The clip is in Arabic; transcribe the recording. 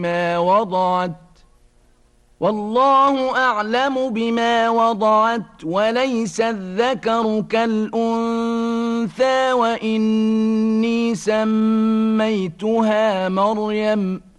ما وضعت والله أعلم بما وضعت وليس الذكر كالأنثى وإني سميتها مريم